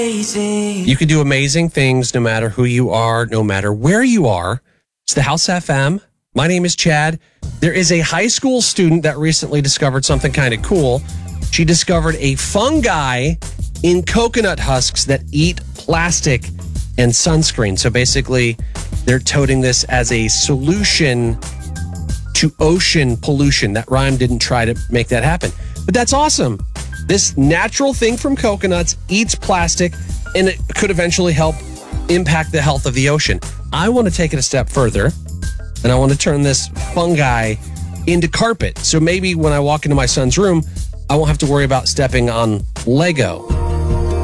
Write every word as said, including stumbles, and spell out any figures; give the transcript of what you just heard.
You can do amazing things no matter who you are, no matter where you are. It's the House F M. My name is Chad. There is a high school student that recently discovered something kind of cool. She discovered a fungi in coconut husks that eat plastic and sunscreen. So basically, they're toting this as a solution to ocean pollution. That rhyme didn't try to make that happen. But that's awesome. This natural thing from coconuts eats plastic, and it could eventually help impact the health of the ocean. I want to take it a step further, and I want to turn this fungi into carpet. So maybe when I walk into my son's room, I won't have to worry about stepping on Lego.